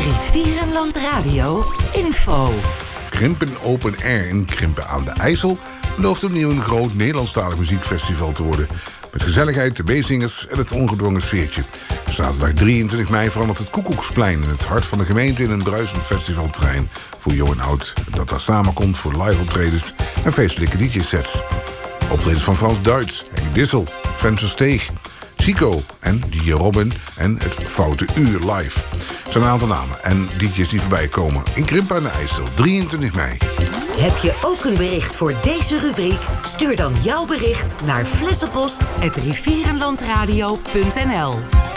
Rivierenland Radio info. Krimpen Open Air in Krimpen aan de IJssel belooft opnieuw een groot Nederlandstalig muziekfestival te worden. Met gezelligheid, de meezingers en het ongedwongen sfeertje. Zaterdag 23 mei verandert het Koekoeksplein in het hart van de gemeente in een bruisend festivalterrein voor jong en oud. Dat daar samenkomt voor live optredens en feestelijke DJ-sets. Optredens van Frans Duits, Henk Dissel, Venture Steeg, Chico en DJ Robin en het Foute Uur live. Er zijn een aantal namen en DJ's die voorbij komen in Krimpen aan de IJssel, 23 mei. Heb je ook een bericht voor deze rubriek? Stuur dan jouw bericht naar flessenpost@rivierenlandradio.nl.